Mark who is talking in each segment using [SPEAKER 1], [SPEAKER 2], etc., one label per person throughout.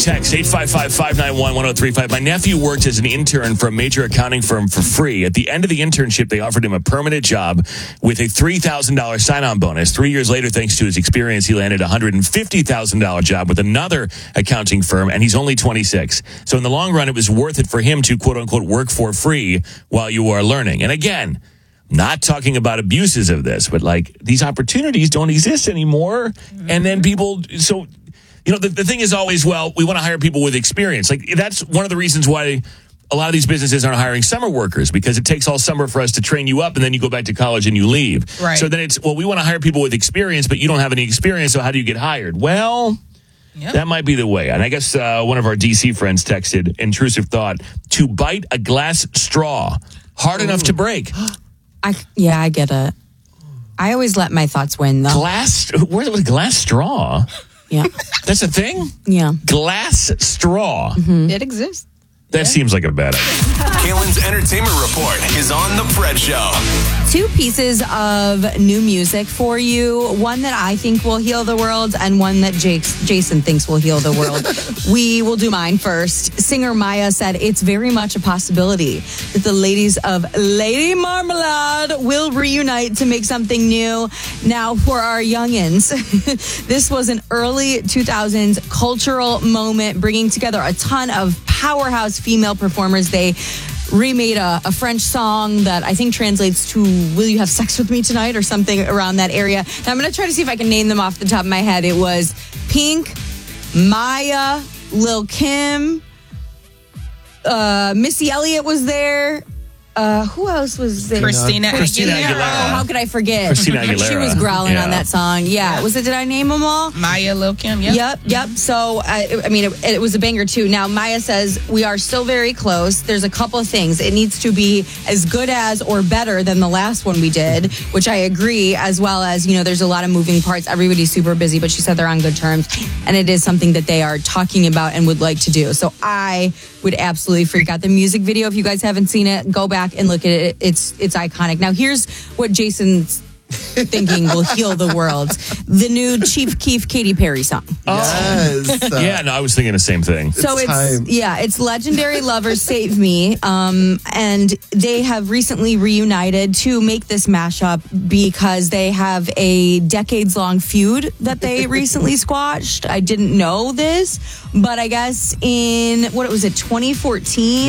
[SPEAKER 1] text 855-591-1035. My nephew worked as an intern for a major accounting firm for free. At the end of the internship, they offered him a permanent job with a $3,000 sign-on bonus. 3 years later, thanks to his experience, he landed a $150,000 job with another accounting firm, and he's only 26. So in the long run, it was worth it for him to, quote-unquote, work for free while you are learning. And again, not talking about abuses of this, but like these opportunities don't exist anymore. And then people, so, you know, the thing is always, well, we want to hire people with experience. Like that's one of the reasons why a lot of these businesses aren't hiring summer workers, because it takes all summer for us to train you up and then you go back to college and you leave.
[SPEAKER 2] Right.
[SPEAKER 1] So then it's, well, we want to hire people with experience, but you don't have any experience. So how do you get hired? Well, that might be the way. And I guess one of our DC friends texted, intrusive thought, to bite a glass straw hard enough to break.
[SPEAKER 3] I get it. I always let my thoughts win, though.
[SPEAKER 1] Where's the glass straw?
[SPEAKER 3] Yeah.
[SPEAKER 1] That's a thing?
[SPEAKER 3] Yeah.
[SPEAKER 1] Glass straw.
[SPEAKER 3] Mm-hmm.
[SPEAKER 2] It exists.
[SPEAKER 1] That seems like a bad idea.
[SPEAKER 4] Kalen's Entertainment Report is on The Fred Show.
[SPEAKER 3] 2 pieces of new music for you. One that I think will heal the world and one that Jason thinks will heal the world. We will do mine first. Singer Maya said it's very much a possibility that the ladies of Lady Marmalade will reunite to make something new. Now, for our youngins, this was an early 2000s cultural moment, bringing together a ton of powerhouse female performers. They remade a French song that I think translates to "Will you have sex with me tonight?" or something around that area. Now I'm going to try to see if I can name them off the top of my head. It was Pink, Maya, Lil Kim, Missy Elliott was there. Who else was there?
[SPEAKER 2] Christina Aguilera.
[SPEAKER 3] Oh, how could I forget?
[SPEAKER 1] Christina Aguilera.
[SPEAKER 3] She was growling on that song. Yeah. Was it? Did I name them all?
[SPEAKER 2] Maya, Lil Kim.
[SPEAKER 3] Yep. So, I mean, it was a banger too. Now, Maya says, we are still very close. There's a couple of things. It needs to be as good as or better than the last one we did, which I agree, as well as, you know, there's a lot of moving parts. Everybody's super busy, but she said they're on good terms. And it is something that they are talking about and would like to do. So I would absolutely freak out. The music video, if you guys haven't seen it, go back and look at it. It's iconic. Now, here's what Jason's thinking will heal the world. The new Chief Keef Katy Perry song.
[SPEAKER 5] Yes.
[SPEAKER 1] Yeah, no, I was thinking the same thing.
[SPEAKER 3] So it's Legendary Lovers Save Me. And they have recently reunited to make this mashup because they have a decades-long feud that they recently squashed. I didn't know this, but I guess in, 2014?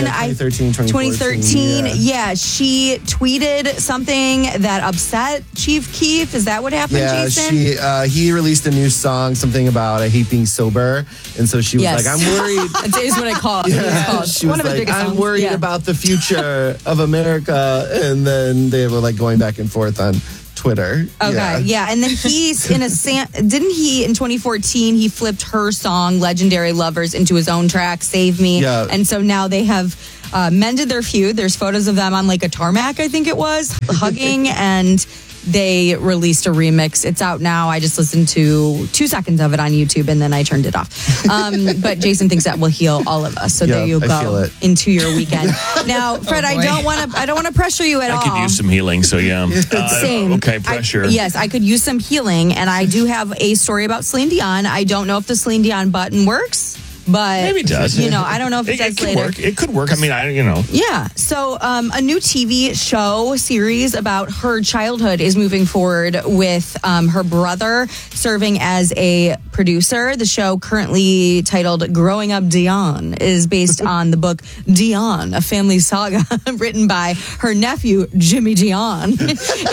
[SPEAKER 3] 2013. Yeah, she tweeted something that upset Chief Keef. Is that what happened, Jason?
[SPEAKER 5] He released a new song, something about I hate being sober. And so she was like, I'm worried.
[SPEAKER 3] That is what I call it.
[SPEAKER 5] Yeah, she was like, I'm worried about the future of America. And then they were like going back and forth on Twitter.
[SPEAKER 3] Okay, yeah. And then he's in didn't he, in 2014, he flipped her song, Legendary Lovers, into his own track, Save Me.
[SPEAKER 5] Yeah.
[SPEAKER 3] And so now they have mended their feud. There's photos of them on like a tarmac, I think it was, hugging, and they released a remix. It's out now. I just listened to 2 seconds of it on YouTube and then I turned it off. But Jason thinks that will heal all of us. So there you go into your weekend. Now, Fred, I don't want to pressure you at all.
[SPEAKER 1] I could use some healing, so yeah.
[SPEAKER 3] Same.
[SPEAKER 1] Okay, pressure.
[SPEAKER 3] Yes, I could use some healing, and I do have a story about Celine Dion. I don't know if the Celine Dion button works. But
[SPEAKER 1] maybe it does.
[SPEAKER 3] You know, I don't know if it does later.
[SPEAKER 1] Work. It could work. I mean,
[SPEAKER 3] Yeah. So a new TV show series about her childhood is moving forward with her brother serving as a producer. The show, currently titled Growing Up Dion, is based on the book Dion, a family saga written by her nephew, Jimmy Dion.
[SPEAKER 1] I'm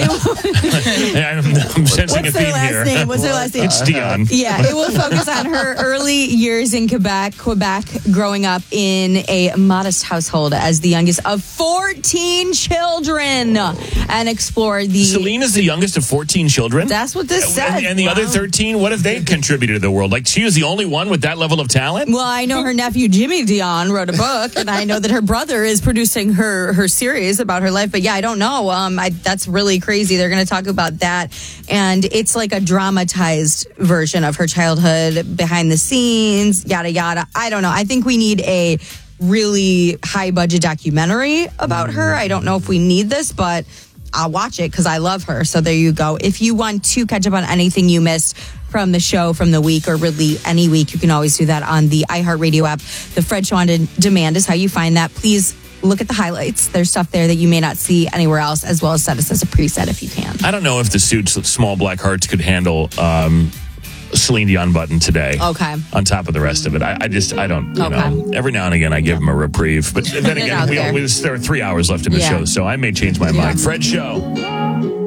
[SPEAKER 1] sensing a theme here.
[SPEAKER 3] What's her last name?
[SPEAKER 1] It's Dion.
[SPEAKER 3] Yeah, it will focus on her early years in Quebec, growing up in a modest household as the youngest of 14 children, and explore the...
[SPEAKER 1] Celine is the youngest of 14 children?
[SPEAKER 3] That's what this says.
[SPEAKER 1] And the other 13, what have they contributed to the world? Like, she was the only one with that level of talent?
[SPEAKER 3] Well, I know her nephew, Jimmy Dion, wrote a book, and I know that her brother is producing her series about her life. But yeah, I don't know. That's really crazy. They're going to talk about that. And it's like a dramatized version of her childhood, behind the scenes, yada, yada. I don't know. I think we need a really high budget documentary about her. I don't know if we need this, but I'll watch it because I love her. So there you go. If you want to catch up on anything you missed from the show from the week or really any week, you can always do that on the iHeartRadio app. The Fred Show on Demand is how you find that. Please look at the highlights. There's stuff there that you may not see anywhere else, as well as set us as a preset if you can.
[SPEAKER 1] I don't know if the suits Small Black Hearts could handle Celine Dion button today.
[SPEAKER 3] Okay.
[SPEAKER 1] On top of the rest of it. I don't, you know. Every now and again, I give them a reprieve. But then again, there are 3 hours left in the show, so I may change my mind. Fred Show.